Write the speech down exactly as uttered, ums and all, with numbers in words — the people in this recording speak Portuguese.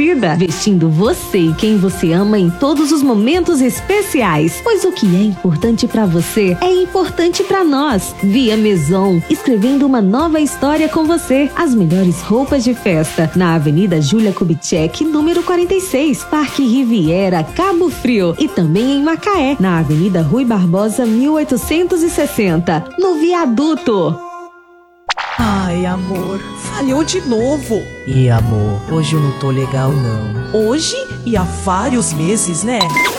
vida, vestindo você e quem você ama em todos os momentos especiais. Pois o que é importante pra você é importante pra nós. Via Maison, escrevendo uma nova história com você. As melhores roupas de festa, na Avenida Júlia Kubitschek, número quarenta e seis, Parque Riviera, Cabo Frio. E também em Macaé, na Avenida Rui Barbosa, mil oitocentos e sessenta, no Viaduto. Ai, amor, falhou de novo. E amor, hoje eu não tô legal não. Hoje e há vários meses, né?